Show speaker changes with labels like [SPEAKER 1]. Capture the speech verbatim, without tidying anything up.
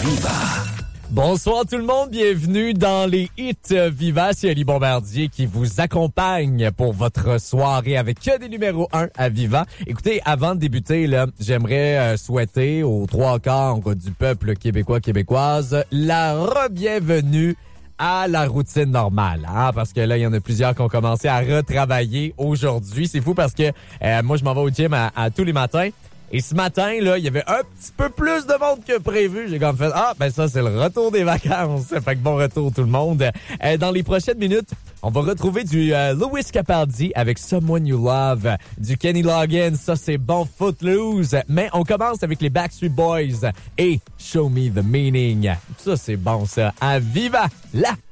[SPEAKER 1] Viva.
[SPEAKER 2] Bonsoir tout le monde, bienvenue dans les hits Viva. C'est Ali Bombardier qui vous accompagne pour votre soirée avec que des numéros un à Viva. Écoutez, avant de débuter, là, j'aimerais euh, souhaiter aux trois quarts du peuple québécois québécoise la re-bienvenue à la routine normale, hein, parce que là, il y en a plusieurs qui ont commencé à retravailler aujourd'hui. C'est fou parce que euh, moi, je m'en vais au gym à, à tous les matins. Et ce matin, là, il y avait un petit peu plus de monde que prévu. J'ai comme fait, ah, ben ça, c'est le retour des vacances. Fait que bon retour tout le monde. Euh, dans les prochaines minutes, on va retrouver du euh, Lewis Capaldi avec Someone You Love, du Kenny Loggins, ça c'est bon Footloose. Mais on commence avec les Backstreet Boys et Show Me The Meaning. Ça c'est bon ça. À Viva, la